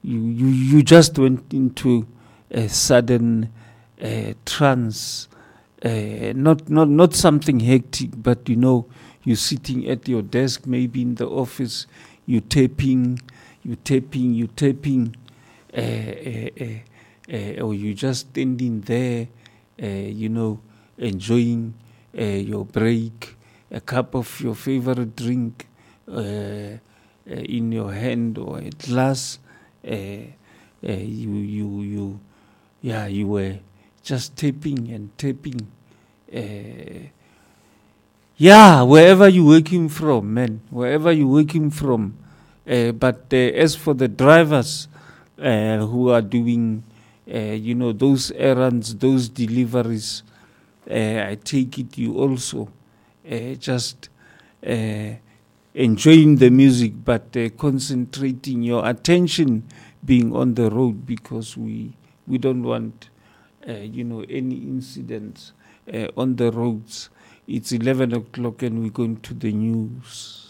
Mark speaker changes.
Speaker 1: you just went into a sudden trance, not something hectic, but you're sitting at your desk, maybe in the office, you tapping, or you just standing there, enjoying your break, a cup of your favorite drink in your hand or a glass. You were just tapping and tapping. Wherever you're working from, man, wherever you're working from. But as for the drivers who are doing, those errands, those deliveries, I take it you also just enjoying the music, but concentrating your attention being on the road, because we don't want any incidents on the roads. It's 11 o'clock and we're going to the news.